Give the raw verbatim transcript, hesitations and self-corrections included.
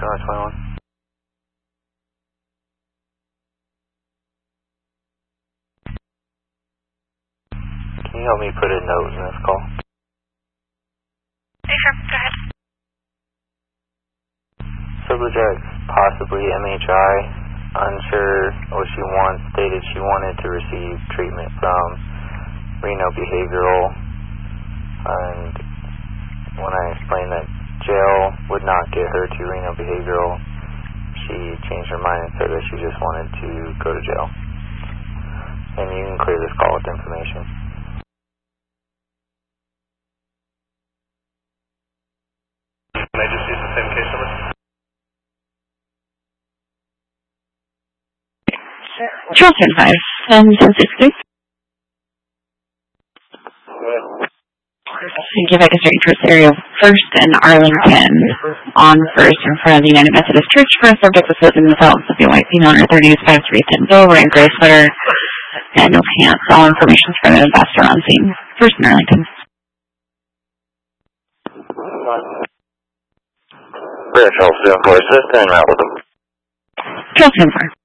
North twenty-one. Can you help me put a note in this call? Hey, sure. Go ahead. Subject, possibly M H I, unsure what she wants, stated she wanted to receive treatment from Reno Behavioral, and when I explained that jail would not get her to Reno Behavioral, she changed her mind and said that she just wanted to go to jail. And you can clear this call with information. Can I just use the same case number? Charles five, um, ten sixty. Give back a straight towards area First and Arlington on First in front of the United Methodist Church for a subject with clothing without the white female under thirties, five three ten bill, wearing gray sweater and no pants. All information is from an ambassador on scene. First in Arlington. British Charles seven four, assist and route with them. Charles seven four.